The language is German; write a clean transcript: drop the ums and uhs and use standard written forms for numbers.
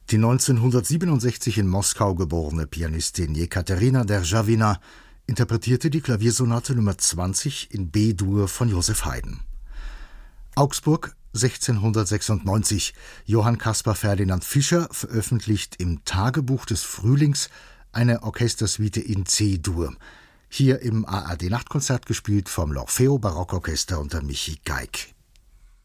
Die 1967 in Moskau geborene Pianistin Jekaterina Derzhawina interpretierte die Klaviersonate Nr. 20 in B-Dur von Joseph Haydn. Augsburg 1696. Johann Caspar Ferdinand Fischer veröffentlicht im Tagebuch des Frühlings eine Orchestersuite in C-Dur. Hier im ARD-Nachtkonzert gespielt vom L'Orfeo Barockorchester unter Michi Geig.